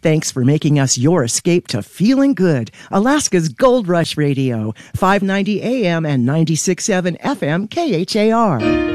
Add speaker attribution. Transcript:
Speaker 1: Thanks for making us your escape to feeling good. Alaska's Gold Rush Radio, 590 AM and 96.7 FM KHAR.